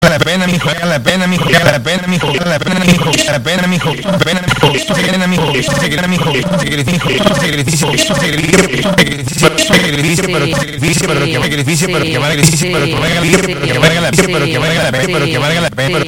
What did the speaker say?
la pena, mijo, valga la pena, mijo, valga la pena, mijo, valga la pena, mijo, valga la pena, mijo, valga la pena, mijo, esto se gana, mijo, esto se gana, mijo, esto se sacrificio, esto se sacrificio, esto se sacrificio, pero sacrificio, pero que sacrificio, pero que valga sacrificio, pero que valga libre, pero que valga la pena, pero que valga la pena, pero que valga la pena,